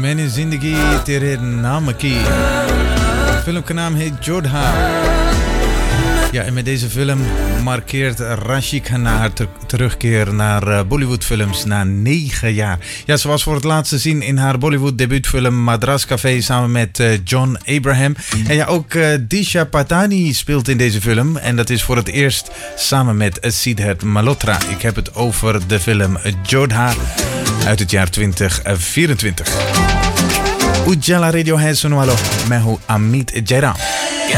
मैंने जिंदगी तेरे नाम की. De film का नाम है Jodha. Ja, en met deze film markeert Rashid Khanna haar terugkeer naar Bollywoodfilms na 9 jaar. Ja, ze was voor het laatst te zien in haar Bollywood debuutfilm Madras Café samen met John Abraham. En ja, ook Disha Patani speelt in deze film. En dat is voor het eerst samen met Siddharth Malhotra. Ik heb het over de film Jodha uit het jaar 2024. Ujjala Radio है सुनवा लो मैं हूँ अमित जयराम.